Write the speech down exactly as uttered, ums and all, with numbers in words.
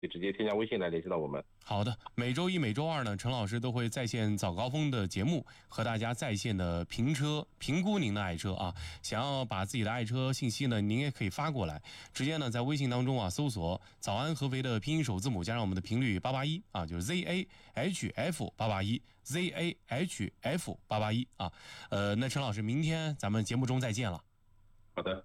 可以直接添加微信来联系到我们。 好的，每周一、每周二呢，陈老师都会在线早高峰的节目和大家在线的评车，评估您的爱车啊。想要把自己的爱车信息呢，您也可以发过来，直接呢在微信当中啊搜索“早安合肥”的拼音首字母加上我们的频率八八一啊，就是 Z A H F 八八一 Z A H F 八八一啊。呃，那陈老师，明天咱们节目中再见了。 好的。